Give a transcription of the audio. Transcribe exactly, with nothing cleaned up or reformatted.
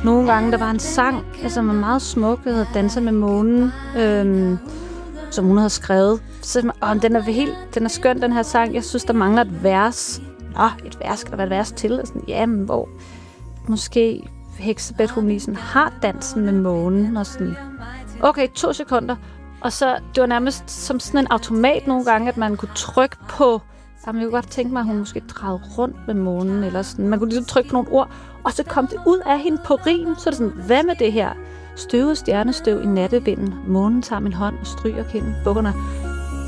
nogle gange, der var en sang, som var meget smuk, der hedder Danser med månen, øhm, som hun havde skrevet. Så, og den er helt, den er skøn, den her sang. Jeg synes, der mangler et vers. Nå, et vers, skal der være et vers til? Og sådan, jamen, hvor måske Heksebæt-humlisen har dansen med månen, og sådan, okay, to sekunder. Og så, det var nærmest som sådan en automat nogle gange, at man kunne trykke på, jamen, jeg kunne godt tænke mig, at hun måske drejede rundt med månen, eller sådan. Man kunne lige trykke på nogle ord, og så kom det ud af hende på rim. Så er det sådan, hvad med det her? Støvet stjernestøv i nattevinden. Månen tager min hånd og stryger kinden. Bukkerne.